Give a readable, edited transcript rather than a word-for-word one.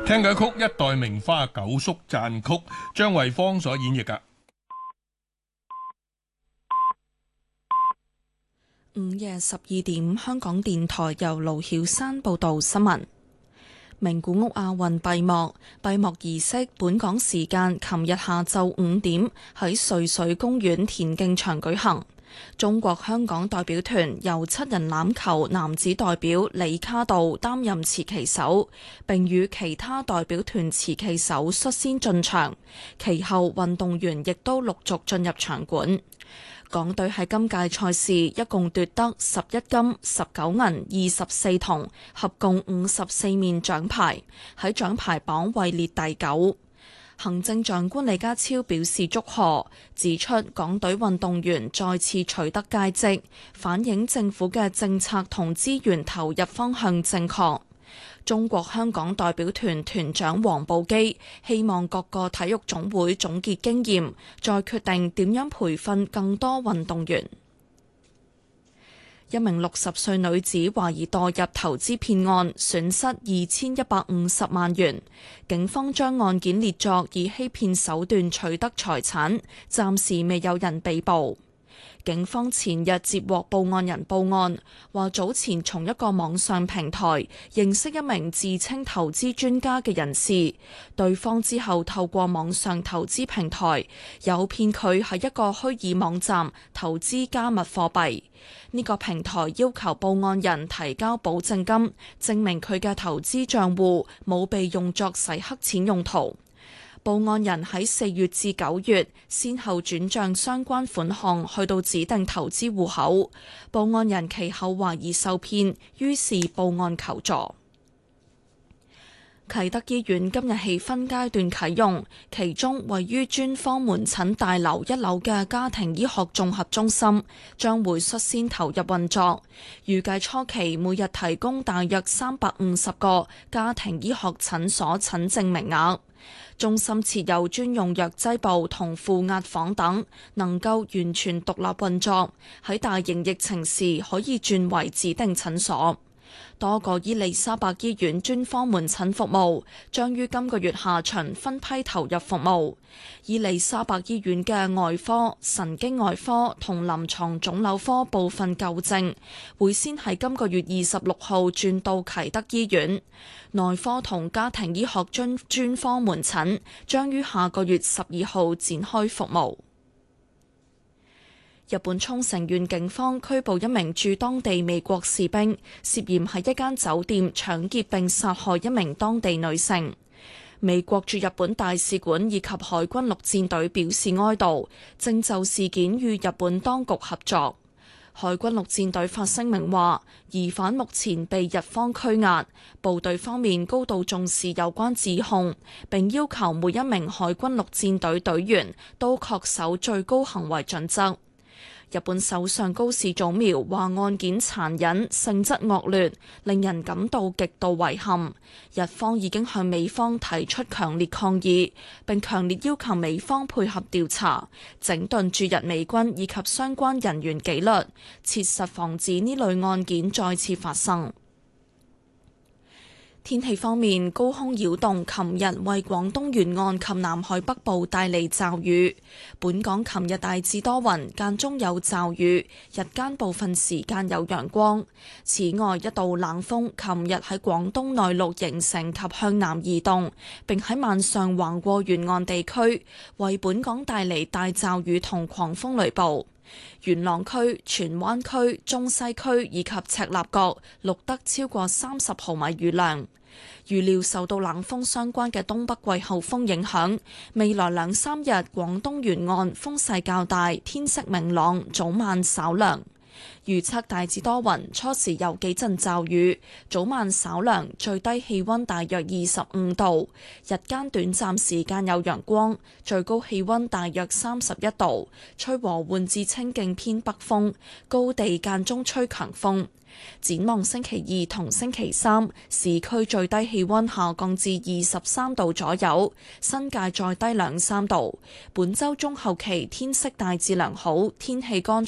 聽嘅曲《一代名花九叔讚曲》，張惠芳所演繹噶。 午夜12點，香港電台由盧曉山報道新聞。名古屋亞運閉幕儀式本港時間琴日下晝5點喺瑞水公園田徑場舉行。中國香港代表團由7人欖球男子代表李卡道擔任持旗手，並與其他代表團持旗手率先進場，其後運動員亦都陸續進入場館。港隊喺今屆賽事一共奪得11金、19銀、24銅，合共54面獎牌，喺獎牌榜位列第9。行政長官李家超表示祝賀，指出港隊運動員再次取得佳績，反映政府嘅政策同資源投入方向正確。中國香港代表團團長黃寶基希望各個體育總會總結經驗，再決定點樣培訓更多運動員。一名60歲女子懷疑墮入投資騙案，損失2150萬元。警方將案件列作以欺騙手段取得財產，暫時未有人被捕。警方前日接獲報案人報案，話早前從一個網上平台認識一名自稱投資專家嘅人士，對方之後透過網上投資平台誘騙佢喺一個虛擬網站投資加密貨幣。呢個平台要求報案人提交保證金，證明佢嘅投資帳戶冇被用作洗黑錢用途。報案人喺4月至9月，先後轉帳相關款項去到指定投資戶口。報案人其後懷疑受騙，於是報案求助。啟德醫院今日起分階段啟用，其中位於專科門診大樓1樓嘅家庭醫學綜合中心將會率先投入運作，預計初期每日提供大約350個家庭醫學診所診症名額。中心設有專用藥劑部同負壓房等，能夠完全獨立運作，喺大型疫情時可以轉為指定診所。多個伊利沙伯醫院專科門診服務將於今個月下旬分批投入服務。伊利沙伯醫院嘅外科、神經外科同臨床腫瘤科部分舊症會先喺今個月26號轉到啟德醫院。內科同家庭醫學專科門診將於下個月12號展開服務。日本沖繩縣警方拘捕一名駐當地美國士兵，涉嫌喺一間酒店搶劫並殺害一名當地女性。美國駐日本大使館以及海軍陸戰隊表示哀悼，正就事件與日本當局合作。海軍陸戰隊發聲明話，疑犯目前被日方拘押，部隊方面高度重視有關指控，並要求每一名海軍陸戰隊隊員都恪守最高行為準則。日本首相高市早苗話案件殘忍、性質惡劣，令人感到極度遺憾。日方已經向美方提出強烈抗議，並強烈要求美方配合調查，整頓駐日美軍以及相關人員紀律，切實防止呢類案件再次發生。天氣方面，高空擾動琴日為廣東沿岸及南海北部帶嚟驟雨。本港琴日大致多雲，間中有驟雨，日間部分時間有陽光。此外，一道冷鋒琴日喺廣東內陸形成及向南移動，並喺晚上橫過沿岸地區，為本港帶嚟大驟雨同狂風雷暴。元朗區、荃灣區、中西區以及赤鱲角錄得超過30毫米雨量。預料受到冷鋒相關嘅東北季候風影響，未來2-3日廣東沿岸風勢較大，天色明朗，早晚稍涼。預測大致多雲，初時有幾陣驟雨，早晚稍涼，最低氣溫大約25度，日間短暫時間有陽光，最高氣溫大約31度，吹和緩至清勁偏北風，高地間中吹強風。展望星期2同星期3，市區最低氣溫下降至23度左右，新界再低2-3度。本週中後期天色大致良好，天氣乾燥。